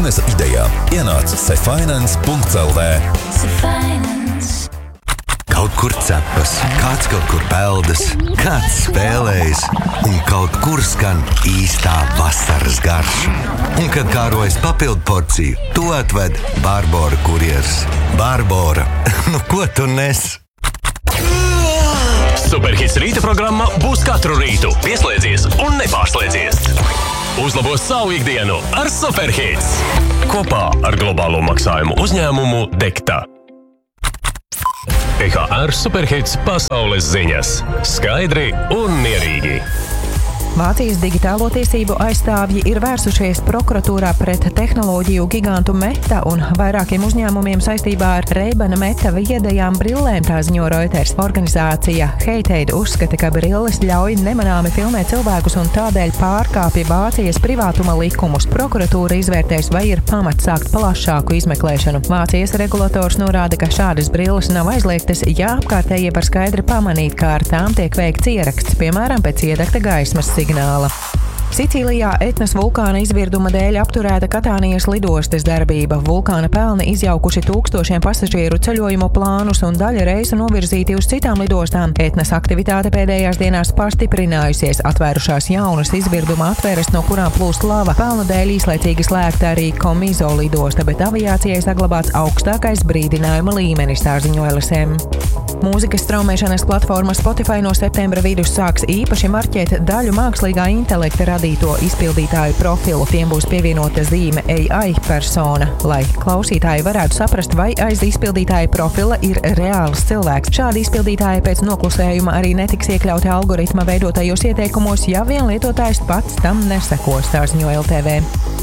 biznesa idejām. Ienāc sefinance.lv. Kaut kur cepas, kāds kaut kur peldas, kāds spēlējas, un kaut kur skan īstā vasaras garša. Un, kad kārojas papildu porciju, to atved Barbora kurjers. Barbora, nu ko tu nes? Superhits rīta programma būs katru rītu. Pieslēdzies un nepārslēdzies. Uzlabos savu ikdienu ar Superhits. Kopā ar globālo maksājumu uzņēmumu Dekta. EHR Superhits pasaules ziņas. Skaidri un mierīgi. Vācijas digitālo tiesību aizstāvji ir vērsušies prokuratūrā pret tehnoloģiju gigantu Meta un vairākiem uzņēmumiem saistībā ar Ray-Ban Meta viedajām brillēm, tā ziņo Reuters. Organizācija Heytaid uzskata, ka brilles ļauj nemanāmi filmēt cilvēkus un tādēļ pārkāpja Vācijas privātuma likumus. Prokuratūra izvērtēs, vai ir pamats sākt plašāku izmeklēšanu. Vācijas regulators norāda, ka šādas brilles nav aizliegtas, ja apkārtējie var skaidri pamanīt, kā ar tām tiek veikts ieraksts, piemēram, pēc iedegta gaismas signāla. Sicīlijā Etnas vulkāna izvirduma dēļ apturēta Katānijas lidostas darbība. Vulkāna pelni izjaukuši tūkstošiem pasažieru ceļojumu plānus un daļa reisu novirzīti uz citām lidostām. Etnas aktivitāte pēdējās dienās pastiprinājusies, atvērušās jaunas izvirduma atveres, no kurām plūst lava. Pelnu dēļ īslaicīgi slēgta arī Komizo lidosta, bet aviācijai saglabāts augstākais brīdinājuma līmenis, tā ziņo LSM. Mūzikas straumēšanas platforma Spotify no septembra vidus sāks īpaši marķēt daļu mākslīgā intelekta radīto izpildītāju profilu. Tiem būs pievienota zīme AI persona, lai klausītāji varētu saprast, vai aiz izpildītāja profila ir reāls cilvēks. Šādi izpildītāji pēc noklusējuma arī netiks iekļauti algoritma veidotajos ieteikumos, ja vien lietotājs pats tam nesekos, tā ziņo LTV.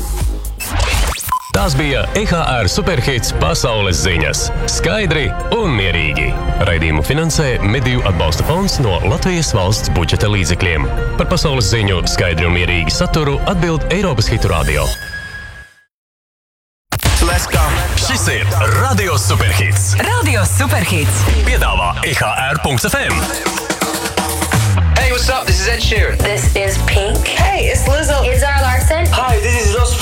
Tās bija EHR Superhits pasaules ziņas. Skaidri un mierīgi. Raidījumu finansē Mediju atbalsta fonds no Latvijas valsts budžeta līdzekļiem. Par pasaules ziņu skaidri un mierīgi saturu atbild Eiropas Hitu Radio. Let's go! Šis ir Radio Superhits. Radio Superhits. Piedāvā EHR.FM. Hey, what's up? This is Ed Sheeran. This is Pink. Hey, it's Lizzo. It's our